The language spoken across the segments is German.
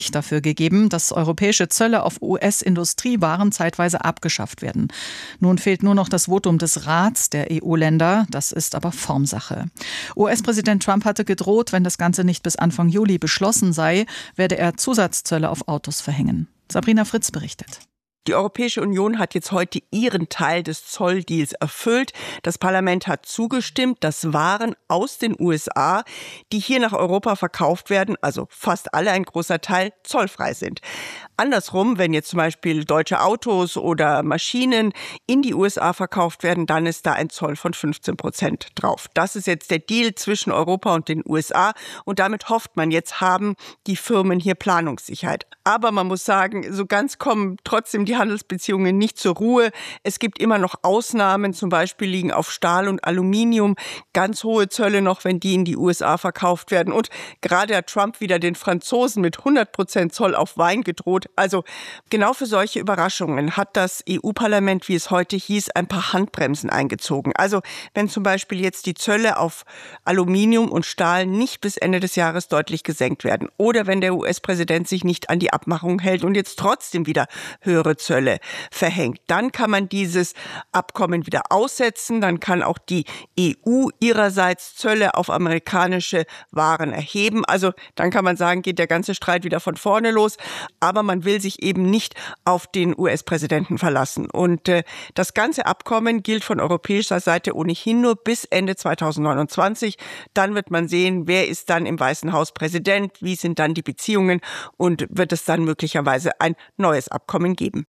dafür gegeben, dass europäische Zölle auf US-Industriewaren zeitweise abgeschafft werden. Nun fehlt nur noch das Votum des Rats der EU-Länder. Das ist aber Formsache. US-Präsident Trump hatte gedroht, wenn das Ganze nicht bis Anfang Juli beschlossen sei, werde er Zusatzzölle auf Autos verhängen. Sabrina Fritz berichtet. Die Europäische Union hat jetzt heute ihren Teil des Zolldeals erfüllt. Das Parlament hat zugestimmt, dass Waren aus den USA, die hier nach Europa verkauft werden, also fast alle, ein großer Teil, zollfrei sind. Andersrum, wenn jetzt zum Beispiel deutsche Autos oder Maschinen in die USA verkauft werden, dann ist da ein Zoll von 15% drauf. Das ist jetzt der Deal zwischen Europa und den USA und damit hofft man jetzt, haben die Firmen hier Planungssicherheit. Aber man muss sagen, so ganz kommen trotzdem die Handelsbeziehungen nicht zur Ruhe. Es gibt immer noch Ausnahmen, zum Beispiel liegen auf Stahl und Aluminium ganz hohe Zölle noch, wenn die in die USA verkauft werden. Und gerade hat Trump wieder den Franzosen mit 100% Zoll auf Wein gedroht. Also genau für solche Überraschungen hat das EU-Parlament, wie es heute hieß, ein paar Handbremsen eingezogen. Also wenn zum Beispiel jetzt die Zölle auf Aluminium und Stahl nicht bis Ende des Jahres deutlich gesenkt werden oder wenn der US-Präsident sich nicht an die Abmachung hält und jetzt trotzdem wieder höhere Zölle verhängt, dann kann man dieses Abkommen wieder aussetzen. Dann kann auch die EU ihrerseits Zölle auf amerikanische Waren erheben. Also dann kann man sagen, geht der ganze Streit wieder von vorne los. Aber man will sich eben nicht auf den US-Präsidenten verlassen. Und das ganze Abkommen gilt von europäischer Seite ohnehin nur bis Ende 2029. Dann wird man sehen, wer ist dann im Weißen Haus Präsident, wie sind dann die Beziehungen und wird es dann möglicherweise ein neues Abkommen geben.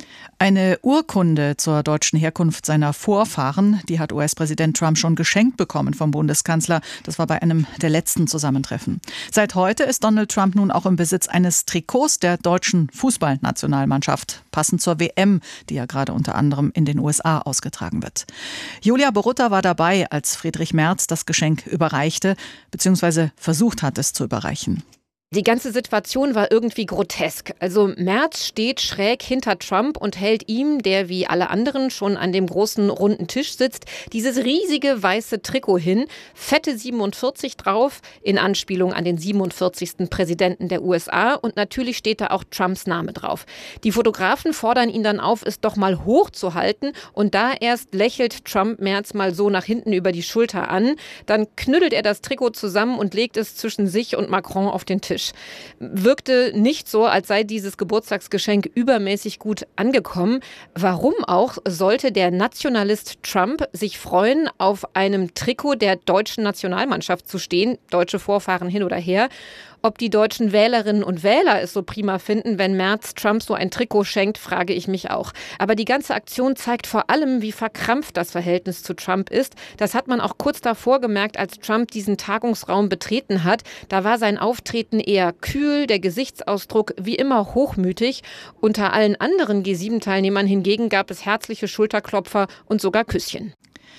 Eine Urkunde zur deutschen Herkunft seiner Vorfahren, die hat US-Präsident Trump schon geschenkt bekommen vom Bundeskanzler. Das war bei einem der letzten Zusammentreffen. Seit heute ist Donald Trump nun auch im Besitz eines Trikots der deutschen Fußballnationalmannschaft, passend zur WM, die ja gerade unter anderem in den USA ausgetragen wird. Julia Borutta war dabei, als Friedrich Merz das Geschenk überreichte, bzw. versucht hat, es zu überreichen. Die ganze Situation war irgendwie grotesk. Also Merz steht schräg hinter Trump und hält ihm, der wie alle anderen schon an dem großen runden Tisch sitzt, dieses riesige weiße Trikot hin, fette 47 drauf, in Anspielung an den 47. Präsidenten der USA und natürlich steht da auch Trumps Name drauf. Die Fotografen fordern ihn dann auf, es doch mal hochzuhalten und da erst lächelt Trump Merz mal so nach hinten über die Schulter an, dann knüttelt er das Trikot zusammen und legt es zwischen sich und Macron auf den Tisch. Wirkte nicht so, als sei dieses Geburtstagsgeschenk übermäßig gut angekommen. Warum auch sollte der Nationalist Trump sich freuen, auf einem Trikot der deutschen Nationalmannschaft zu stehen, deutsche Vorfahren hin oder her? Ob die deutschen Wählerinnen und Wähler es so prima finden, wenn Merz Trump so ein Trikot schenkt, frage ich mich auch. Aber die ganze Aktion zeigt vor allem, wie verkrampft das Verhältnis zu Trump ist. Das hat man auch kurz davor gemerkt, als Trump diesen Tagungsraum betreten hat. Da war sein Auftreten eher kühl, der Gesichtsausdruck wie immer hochmütig. Unter allen anderen G7-Teilnehmern hingegen gab es herzliche Schulterklopfer und sogar Küsschen.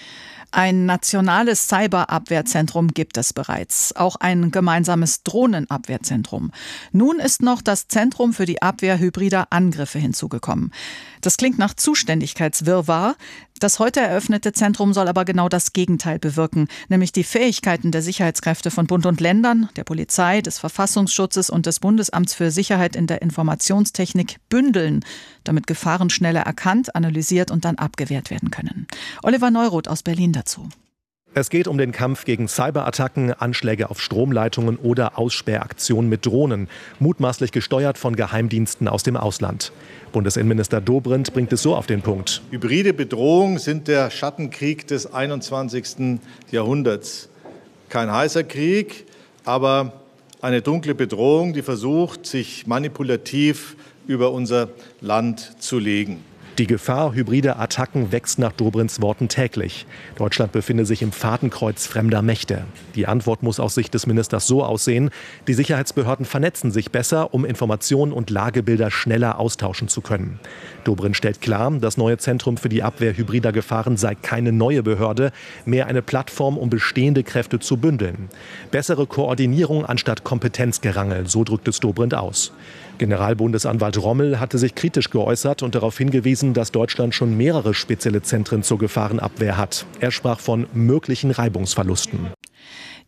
Ein nationales Cyberabwehrzentrum gibt es bereits, auch ein gemeinsames Drohnenabwehrzentrum. Nun ist noch das Zentrum für die Abwehr hybrider Angriffe hinzugekommen. Das klingt nach Zuständigkeitswirrwarr. Das heute eröffnete Zentrum soll aber genau das Gegenteil bewirken, nämlich die Fähigkeiten der Sicherheitskräfte von Bund und Ländern, der Polizei, des Verfassungsschutzes und des Bundesamts für Sicherheit in der Informationstechnik bündeln, damit Gefahren schneller erkannt, analysiert und dann abgewehrt werden können. Oliver Neuroth aus Berlin dazu. Es geht um den Kampf gegen Cyberattacken, Anschläge auf Stromleitungen oder Aussperraktionen mit Drohnen, mutmaßlich gesteuert von Geheimdiensten aus dem Ausland. Bundesinnenminister Dobrindt bringt es so auf den Punkt. Hybride Bedrohungen sind der Schattenkrieg des 21. Jahrhunderts. Kein heißer Krieg, aber eine dunkle Bedrohung, die versucht, sich manipulativ über unser Land zu legen. Die Gefahr hybrider Attacken wächst nach Dobrindts Worten täglich. Deutschland befinde sich im Fadenkreuz fremder Mächte. Die Antwort muss aus Sicht des Ministers so aussehen: Die Sicherheitsbehörden vernetzen sich besser, um Informationen und Lagebilder schneller austauschen zu können. Dobrindt stellt klar, das neue Zentrum für die Abwehr hybrider Gefahren sei keine neue Behörde, mehr eine Plattform, um bestehende Kräfte zu bündeln. Bessere Koordinierung anstatt Kompetenzgerangel, so drückt es Dobrindt aus. Generalbundesanwalt Rommel hatte sich kritisch geäußert und darauf hingewiesen, dass Deutschland schon mehrere spezielle Zentren zur Gefahrenabwehr hat. Er sprach von möglichen Reibungsverlusten.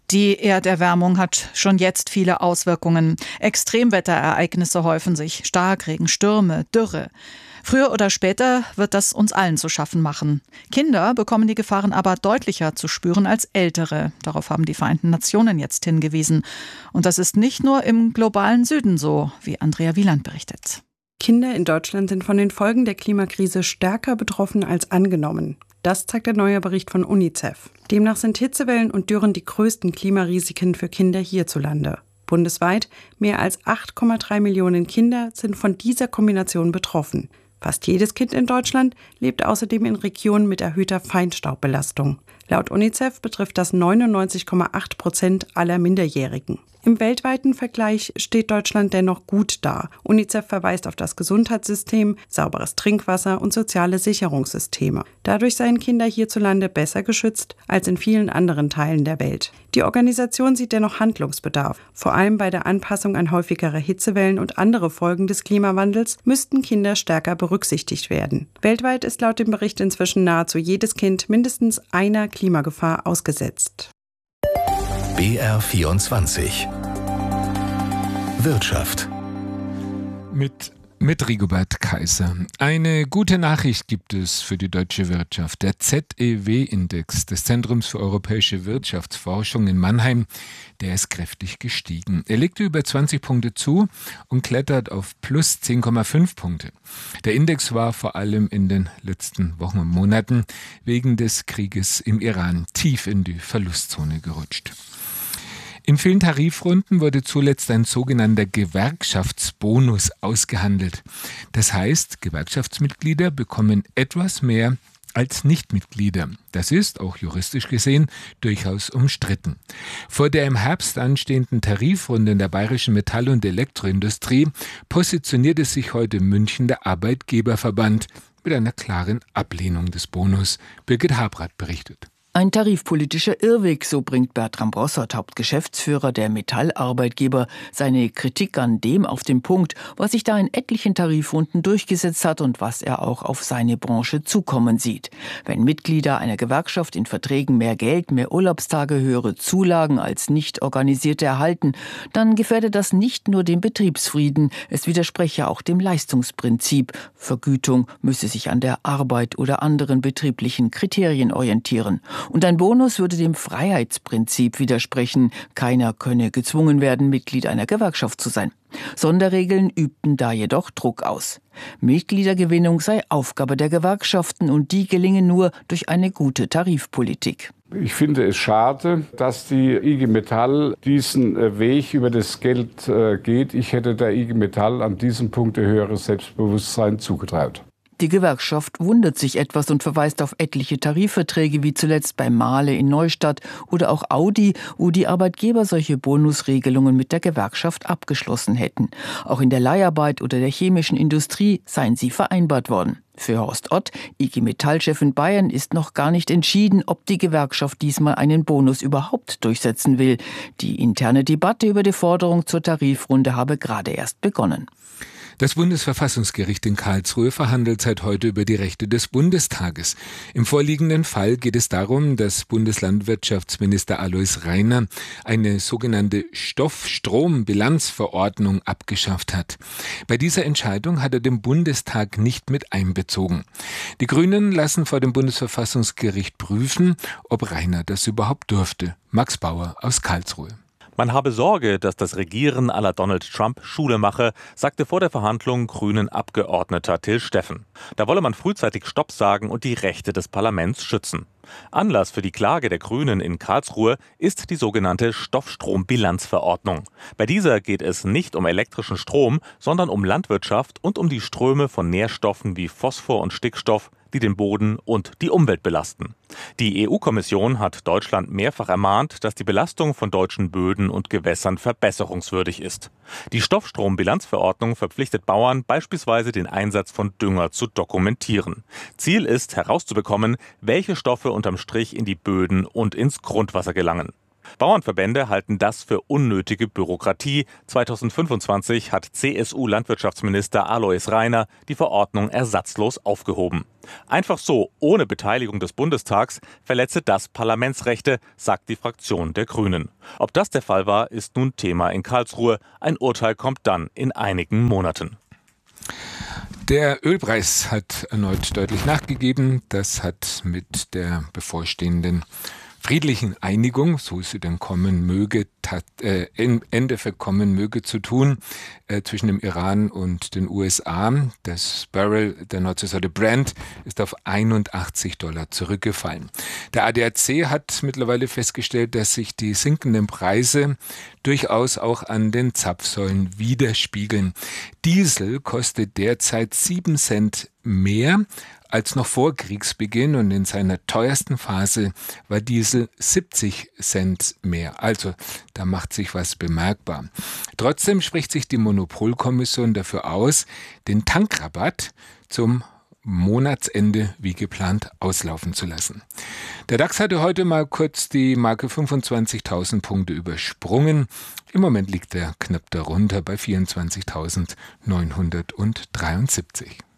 Die Erderwärmung hat schon jetzt viele Auswirkungen. Extremwetterereignisse häufen sich, Starkregen, Stürme, Dürre. Früher oder später wird das uns allen zu schaffen machen. Kinder bekommen die Gefahren aber deutlicher zu spüren als Ältere. Darauf haben die Vereinten Nationen jetzt hingewiesen. Und das ist nicht nur im globalen Süden so, wie Andrea Wieland berichtet. Kinder in Deutschland sind von den Folgen der Klimakrise stärker betroffen als angenommen. Das zeigt der neue Bericht von UNICEF. Demnach sind Hitzewellen und Dürren die größten Klimarisiken für Kinder hierzulande. Bundesweit mehr als 8,3 Millionen Kinder sind von dieser Kombination betroffen. Fast jedes Kind in Deutschland lebt außerdem in Regionen mit erhöhter Feinstaubbelastung. Laut UNICEF betrifft das 99,8% aller Minderjährigen. Im weltweiten Vergleich steht Deutschland dennoch gut da. UNICEF verweist auf das Gesundheitssystem, sauberes Trinkwasser und soziale Sicherungssysteme. Dadurch seien Kinder hierzulande besser geschützt als in vielen anderen Teilen der Welt. Die Organisation sieht dennoch Handlungsbedarf. Vor allem bei der Anpassung an häufigere Hitzewellen und andere Folgen des Klimawandels müssten Kinder stärker berücksichtigt werden. Weltweit ist laut dem Bericht inzwischen nahezu jedes Kind mindestens einer Klimagefahr ausgesetzt. BR24 Wirtschaft mit Rigobert Kaiser. Eine gute Nachricht gibt es für die deutsche Wirtschaft. Der ZEW-Index des Zentrums für europäische Wirtschaftsforschung in Mannheim, der ist kräftig gestiegen. Er legte über 20 Punkte zu und klettert auf plus 10,5 Punkte. Der Index war vor allem in den letzten Wochen und Monaten wegen des Krieges im Iran tief in die Verlustzone gerutscht. In vielen Tarifrunden wurde zuletzt ein sogenannter Gewerkschaftsbonus ausgehandelt. Das heißt, Gewerkschaftsmitglieder bekommen etwas mehr als Nichtmitglieder. Das ist, auch juristisch gesehen, durchaus umstritten. Vor der im Herbst anstehenden Tarifrunde in der bayerischen Metall- und Elektroindustrie positionierte sich heute München der Arbeitgeberverband mit einer klaren Ablehnung des Bonus. Birgit Habrath berichtet. Ein tarifpolitischer Irrweg, so bringt Bertram Brossard, Hauptgeschäftsführer der Metallarbeitgeber, seine Kritik an dem auf den Punkt, was sich da in etlichen Tarifrunden durchgesetzt hat und was er auch auf seine Branche zukommen sieht. Wenn Mitglieder einer Gewerkschaft in Verträgen mehr Geld, mehr Urlaubstage, höhere Zulagen als Nicht-Organisierte erhalten, dann gefährdet das nicht nur den Betriebsfrieden, es widerspreche auch dem Leistungsprinzip. Vergütung müsse sich an der Arbeit oder anderen betrieblichen Kriterien orientieren. Und ein Bonus würde dem Freiheitsprinzip widersprechen. Keiner könne gezwungen werden, Mitglied einer Gewerkschaft zu sein. Sonderregeln übten da jedoch Druck aus. Mitgliedergewinnung sei Aufgabe der Gewerkschaften und die gelingen nur durch eine gute Tarifpolitik. Ich finde es schade, dass die IG Metall diesen Weg über das Geld geht. Ich hätte der IG Metall an diesem Punkt ein höheres Selbstbewusstsein zugetraut. Die Gewerkschaft wundert sich etwas und verweist auf etliche Tarifverträge, wie zuletzt bei Mahle in Neustadt oder auch Audi, wo die Arbeitgeber solche Bonusregelungen mit der Gewerkschaft abgeschlossen hätten. Auch in der Leiharbeit oder der chemischen Industrie seien sie vereinbart worden. Für Horst Ott, IG Metall-Chef in Bayern, ist noch gar nicht entschieden, ob die Gewerkschaft diesmal einen Bonus überhaupt durchsetzen will. Die interne Debatte über die Forderung zur Tarifrunde habe gerade erst begonnen. Das Bundesverfassungsgericht in Karlsruhe verhandelt seit heute über die Rechte des Bundestages. Im vorliegenden Fall geht es darum, dass Bundeslandwirtschaftsminister Alois Rainer eine sogenannte Stoff-Strom-Bilanzverordnung abgeschafft hat. Bei dieser Entscheidung hat er den Bundestag nicht mit einbezogen. Die Grünen lassen vor dem Bundesverfassungsgericht prüfen, ob Rainer das überhaupt dürfte. Max Bauer aus Karlsruhe. Man habe Sorge, dass das Regieren à la Donald Trump Schule mache, sagte vor der Verhandlung Grünen-Abgeordneter Till Steffen. Da wolle man frühzeitig Stopp sagen und die Rechte des Parlaments schützen. Anlass für die Klage der Grünen in Karlsruhe ist die sogenannte Stoffstrombilanzverordnung. Bei dieser geht es nicht um elektrischen Strom, sondern um Landwirtschaft und um die Ströme von Nährstoffen wie Phosphor und Stickstoff, die den Boden und die Umwelt belasten. Die EU-Kommission hat Deutschland mehrfach ermahnt, dass die Belastung von deutschen Böden und Gewässern verbesserungswürdig ist. Die Stoffstrombilanzverordnung verpflichtet Bauern, beispielsweise den Einsatz von Dünger zu dokumentieren. Ziel ist, herauszubekommen, welche Stoffe unterm Strich in die Böden und ins Grundwasser gelangen. Bauernverbände halten das für unnötige Bürokratie. 2025 hat CSU-Landwirtschaftsminister Alois Rainer die Verordnung ersatzlos aufgehoben. Einfach so, ohne Beteiligung des Bundestags, verletze das Parlamentsrechte, sagt die Fraktion der Grünen. Ob das der Fall war, ist nun Thema in Karlsruhe. Ein Urteil kommt dann in einigen Monaten. Der Ölpreis hat erneut deutlich nachgegeben. Das hat mit der bevorstehenden friedlichen Einigung, so sie denn kommen möge, im Endeffekt kommen möge, zu tun, zwischen dem Iran und den USA. Das Barrel der Nordseesorte Brent ist auf $81 zurückgefallen. Der ADAC hat mittlerweile festgestellt, dass sich die sinkenden Preise durchaus auch an den Zapfsäulen widerspiegeln. Diesel kostet derzeit 7 Cent mehr als noch vor Kriegsbeginn, und in seiner teuersten Phase war Diesel 70 Cent mehr. Also da macht sich was bemerkbar. Trotzdem spricht sich die Monopolkommission dafür aus, den Tankrabatt zum Monatsende wie geplant auslaufen zu lassen. Der DAX hatte heute mal kurz die Marke 25.000 Punkte übersprungen. Im Moment liegt er knapp darunter bei 24.973.